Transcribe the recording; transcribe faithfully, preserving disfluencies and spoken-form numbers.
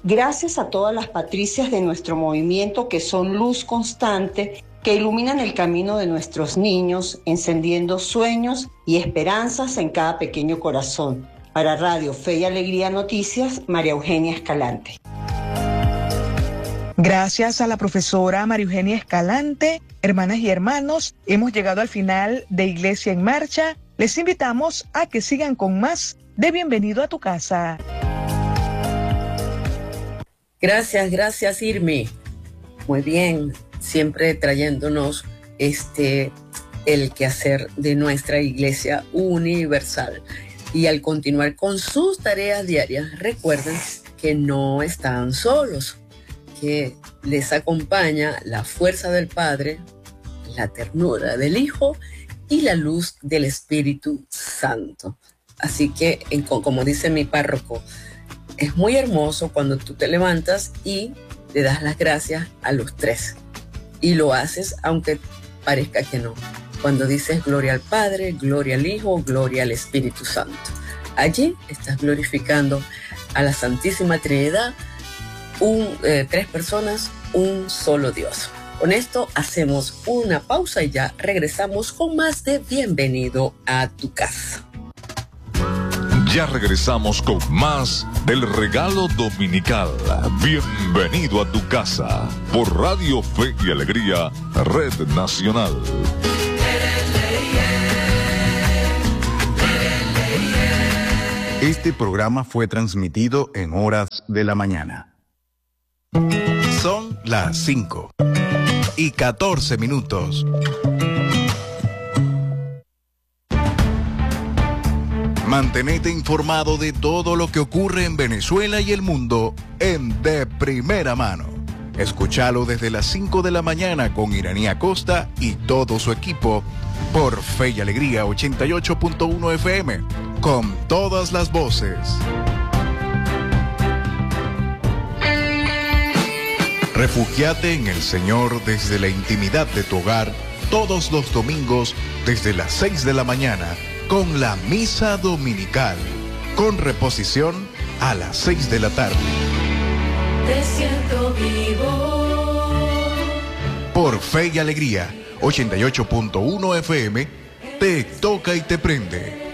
Gracias a todas las patricias de nuestro movimiento que son luz constante, que iluminan el camino de nuestros niños, encendiendo sueños y esperanzas en cada pequeño corazón. Para Radio Fe y Alegría Noticias, María Eugenia Escalante. Gracias a la profesora María Eugenia Escalante, hermanas y hermanos, hemos llegado al final de Iglesia en Marcha. Les invitamos a que sigan con más de Bienvenido a tu Casa. Gracias, gracias Irmi. Muy bien, siempre trayéndonos este el quehacer de nuestra Iglesia Universal. Y al continuar con sus tareas diarias, recuerden que no están solos, que les acompaña la fuerza del Padre, la ternura del Hijo y la luz del Espíritu Santo. Así que, en, como dice mi párroco, es muy hermoso cuando tú te levantas y le das las gracias a los tres. Y lo haces aunque parezca que no. Cuando dices gloria al Padre, gloria al Hijo, gloria al Espíritu Santo. Allí estás glorificando a la Santísima Trinidad, un, eh, tres personas, un solo Dios. Con esto hacemos una pausa y ya regresamos con más de Bienvenido a tu Casa. Ya regresamos con más del regalo dominical. Bienvenido a tu casa por Radio Fe y Alegría, Red Nacional. Este programa fue transmitido en horas de la mañana. Son las cinco y catorce minutos. Mantenete informado de todo lo que ocurre en Venezuela y el mundo en De Primera Mano. Escúchalo desde las cinco de la mañana con Iraní Acosta y todo su equipo por Fe y Alegría ochenta y ocho punto uno F M, con todas las voces. Refúgiate en el Señor desde la intimidad de tu hogar todos los domingos desde las seis de la mañana con la Misa Dominical, con reposición a las seis de la tarde. Te siento vivo. Por Fe y Alegría ochenta y ocho punto uno F M, te toca y te prende.